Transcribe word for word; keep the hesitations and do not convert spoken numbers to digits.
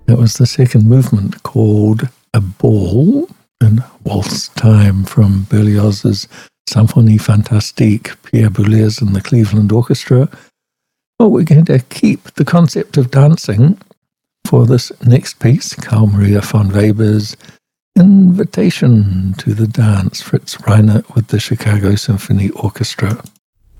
That was the second movement, called A Ball in Waltz Time, from Berlioz's Symphonie Fantastique, Pierre Boulez and the Cleveland Orchestra. Well, we're going to keep the concept of dancing for this next piece, Carl Maria von Weber's Invitation to the Dance, Fritz Reinert with the Chicago Symphony Orchestra.